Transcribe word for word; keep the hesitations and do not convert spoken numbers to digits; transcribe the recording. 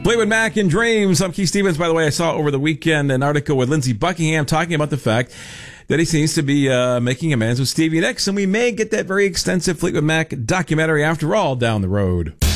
Fleetwood Mac and Dreams. I'm Keith Stevens. By the way, I saw over the weekend an article with Lindsey Buckingham talking about the fact that he seems to be uh, making amends with Stevie Nicks, and we may get that very extensive Fleetwood Mac documentary after all down the road.